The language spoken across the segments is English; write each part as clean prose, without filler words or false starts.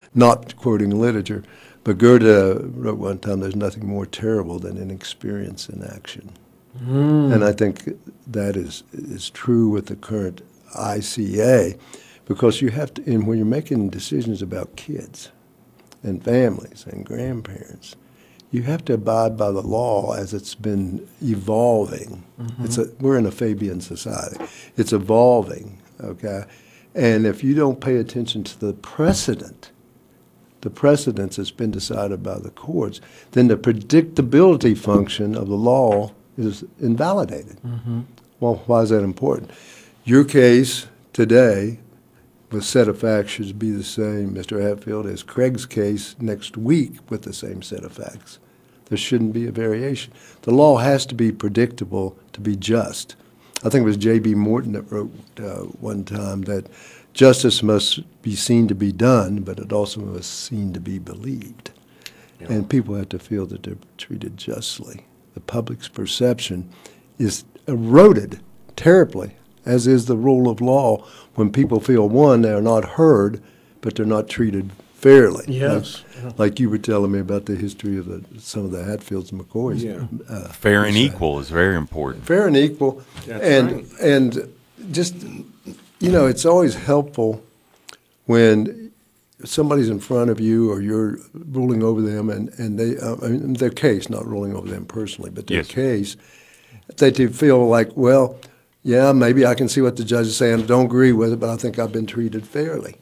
not quoting literature, but Goethe wrote one time, there's nothing more terrible than inexperience in action. And I think that is true with the current ICA, because you have to, and when you're making decisions about kids and families and grandparents, you have to abide by the law as it's been evolving. We're in a Fabian society. It's evolving, okay? And if you don't pay attention to the precedence that's been decided by the courts, then the predictability function of the law is invalidated. Well, why is that important? Your case today, with set of facts, should be the same, Mr. Hatfield, as Craig's case next week with the same set of facts. There shouldn't be a variation. The law has to be predictable to be just. I think it was J.B. Morton that wrote one time that justice must be seen to be done, but it also must be seen to be believed. Yeah. And people have to feel that they're treated justly. The public's perception is eroded terribly, as is the rule of law, when people feel, one, they're not heard, but they're not treated fairly. Yes. Like you were telling me about the history of some of the Hatfields and McCoys. Yeah. Fair and equal is very important. Fair and equal. And just, it's always helpful when somebody's in front of you or you're ruling over them and they, their case, not ruling over them personally, but their case, they feel like, well, yeah, maybe I can see what the judge is saying. I don't agree with it, but I think I've been treated fairly.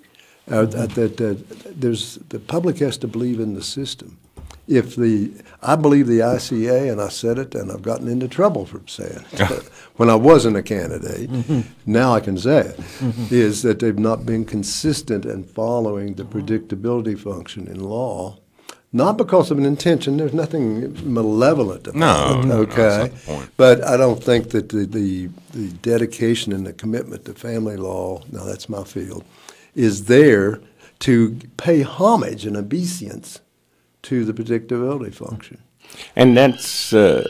The public has to believe in the system. I believe the ICA, and I said it, and I've gotten into trouble for saying it when I wasn't a candidate, now I can say it, is that they've not been consistent in following the predictability function in law. Not because of an intention. There's nothing malevolent about it. Okay, that's not the point. But I don't think that the dedication and the commitment to family law, now that's my field, is there to pay homage and obeisance to the predictability function. And that's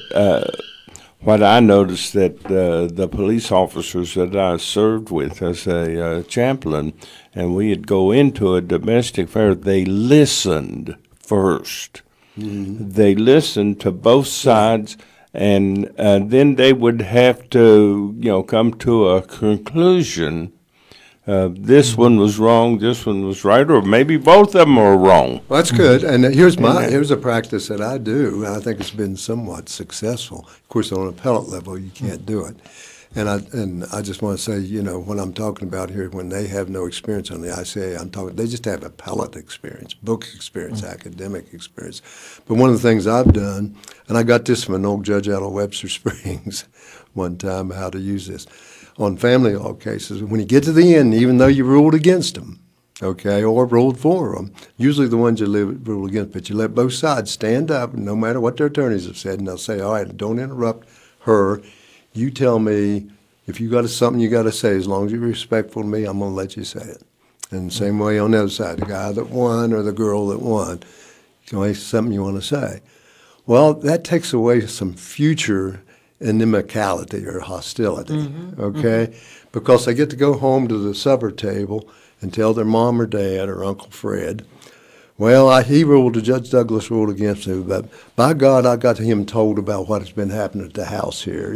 what I noticed that the police officers that I served with as a chaplain, and we'd go into a domestic affair, they listened first. They listened to both sides, and then they would have to, come to a conclusion. This one was wrong, this one was right, or maybe both of them are wrong. Well, that's good. And here's a practice that I do, and I think it's been somewhat successful. Of course, on an appellate level, you can't do it. And I just want to say, when I'm talking about here, when they have no experience on the ICA, they just have appellate experience, book experience, academic experience. But one of the things I've done, and I got this from an old judge out of Webster Springs one time, how to use this. On family law cases, when you get to the end, even though you ruled against them, okay, or ruled for them, usually the ones you rule against, but you let both sides stand up, no matter what their attorneys have said, and they'll say, all right, don't interrupt her. You tell me if you got something you got to say. As long as you're respectful to me, I'm going to let you say it. And the same way on the other side, the guy that won or the girl that won, you know, something you want to say. Well, that takes away some future inimicality or hostility, okay? Because they get to go home to the supper table and tell their mom or dad or Uncle Fred, well, Judge Douglas ruled against me, but by God, I got him told about what has been happening at the house here.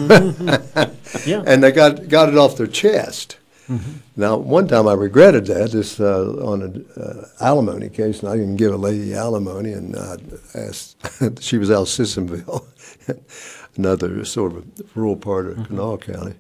And they got it off their chest. Now, one time I regretted that, this on an alimony case, and I didn't give a lady alimony, and I asked, she was out of Sissonville, another sort of rural part of Kanawha County.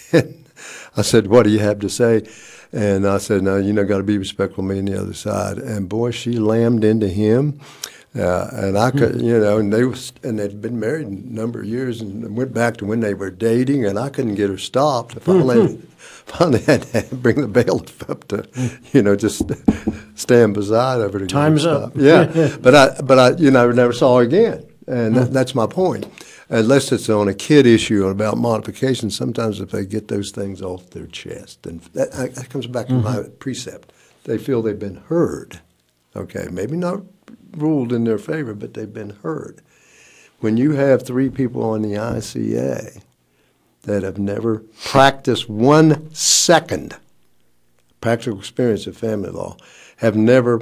I said, what do you have to say? And I said, no, got to be respectful of me and the other side. And boy, she lammed into him. And I could, and they'd been married a number of years and went back to when they were dating, and I couldn't get her stopped. Finally had to bring the bailiff up to, just stand beside her to Time's up. Yeah. But I never saw her again. And that's my point. Unless it's on a kid issue about modification, sometimes if they get those things off their chest, and that comes back to my precept, they feel they've been heard. Okay, maybe not ruled in their favor, but they've been heard. When you have 3 people on the ICA that have never practiced 1 second practical experience of family law, have never